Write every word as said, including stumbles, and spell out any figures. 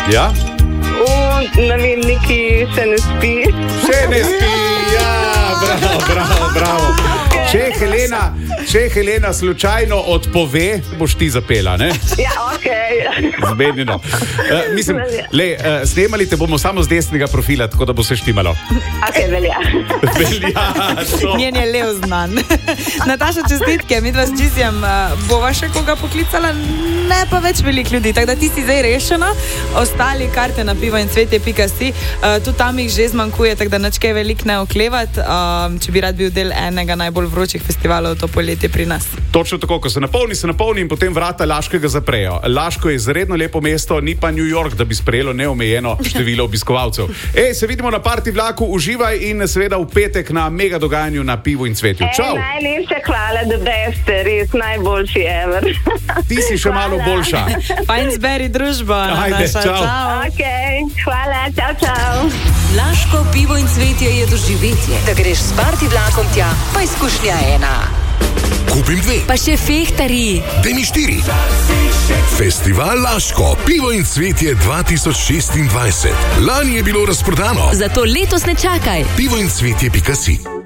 Ja? O, ne vem, neki še ne spi. Še ne spi, ja, bravo, bravo, bravo. Če Helena, če Helena slučajno odpove, boš ti zapela, ne? Ja, okej. Zmenjeno. Uh, mislim, le, uh, snemali te bomo samo z desnega profila, tako da bo se štimalo. Okej, velja. Velja, to. Njen je lev znan. Nataša, čestitke, mi dva s Džisijem uh, bova še koga poklicala, ne pa več veliko ljudi, tako da ti si zdaj rešena. Ostali karte na pivo in cvetje pika si, uh, tudi tam jih že zmanjkuje, tako da načke veliko ne oklevat, uh, če bi rad bil del enega najbolj vročih festivalov to poletje pri nas. Točno tako, ko se napolni, se napolni in potem vrata Laškega zaprejo. Laško je izredno lepo mesto, ni pa New York, da bi sprejelo neomejeno število obiskovalcev. Ej, se vidimo na party vlaku, uživaj in seveda v petek na mega dogajanju na pivu in cvetju. Čau! Ej, najlepša hvala, da beste, res najboljši ever. Ti si še malo boljša. Fajn zberi družbo, Ajde, Nataša, čau. čau. Okej, hvala, čau, čau. Laško pivo in cvetje je doživetje. Da greš s party vlakom tja, pa izkušnja ena. Kupim dve. Pa še fehtari. Daj mi štiri. Festival Laško, pivo in cvetje dva tisoč šestindvajset. Lani je bilo razprodano. Zato letos ne čakaj. pivo in cvetje pika si.